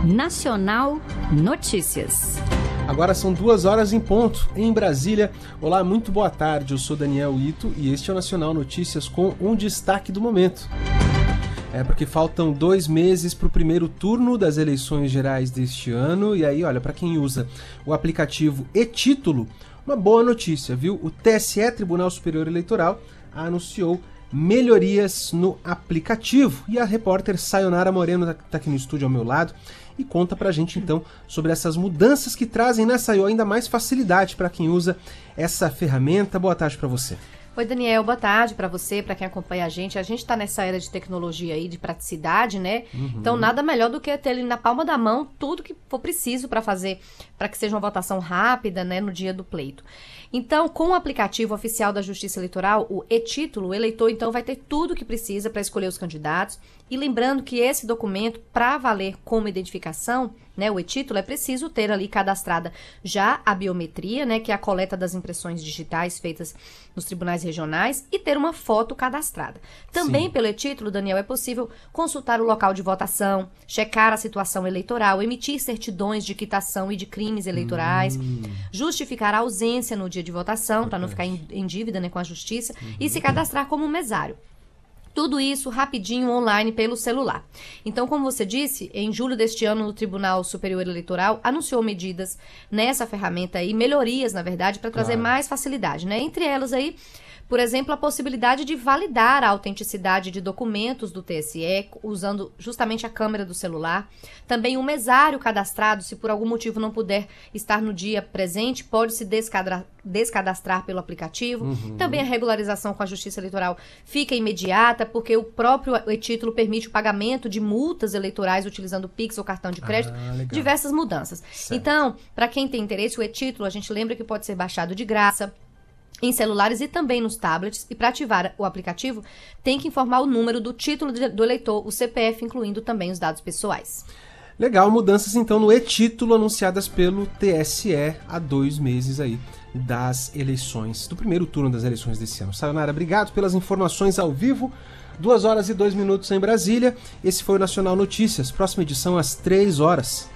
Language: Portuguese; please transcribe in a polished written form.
Nacional Notícias. Agora são 2h em ponto, em Brasília. Olá, muito boa tarde, eu sou Daniel Ito e este é o Nacional Notícias com um destaque do momento. Porque faltam 2 meses para o primeiro turno das eleições gerais deste ano. E aí, olha, para quem usa o aplicativo e-Título, uma boa notícia, viu? O TSE, Tribunal Superior Eleitoral, anunciou melhorias no aplicativo. E a repórter Sayonara Moreno está aqui no estúdio ao meu lado e conta pra gente então sobre essas mudanças que trazem, né, Sayo, ainda mais facilidade para quem usa essa ferramenta. Boa tarde para você. Oi, Daniel, boa tarde para você, para quem acompanha a gente. A gente está nessa era de tecnologia aí, de praticidade, né? Então, nada melhor do que ter ali na palma da mão tudo que for preciso para fazer, para que seja uma votação rápida, né, no dia do pleito. Então, com o aplicativo oficial da Justiça Eleitoral, o e-Título, o eleitor, então, vai ter tudo o que precisa para escolher os candidatos. E lembrando que esse documento, para valer como identificação, né, o e-Título, é preciso ter ali cadastrada já a biometria, né, que é a coleta das impressões digitais feitas nos tribunais regionais, e ter uma foto cadastrada. Também, pelo e-Título, Daniel, é possível consultar o local de votação, checar a situação eleitoral, emitir certidões de quitação e de crimes eleitorais, justificar a ausência no dia de votação, para não ficar em dívida, né, com a justiça, e se cadastrar como mesário. Tudo isso rapidinho online pelo celular. Então, como você disse, em julho deste ano, o Tribunal Superior Eleitoral anunciou medidas nessa ferramenta aí, melhorias, na verdade, para trazer mais facilidade, né? Entre elas aí, por exemplo, a possibilidade de validar a autenticidade de documentos do TSE, usando justamente a câmera do celular. Também o mesário cadastrado, se por algum motivo não puder estar no dia presente, pode se descadastrar pelo aplicativo. Também a regularização com a Justiça Eleitoral fica imediata, porque o próprio e-Título permite o pagamento de multas eleitorais utilizando Pix ou cartão de crédito. Diversas mudanças. Certo. Então, para quem tem interesse, o e-Título, a gente lembra que pode ser baixado de graça em celulares e também nos tablets, e para ativar o aplicativo tem que informar o número do título do eleitor, o CPF, incluindo também os dados pessoais. Legal, mudanças então no e-Título anunciadas pelo TSE há 2 meses aí das eleições, do primeiro turno das eleições desse ano. Sayonara, obrigado pelas informações ao vivo. 2h e 2 minutos em Brasília. Esse foi o Nacional Notícias. Próxima edição às 3 horas.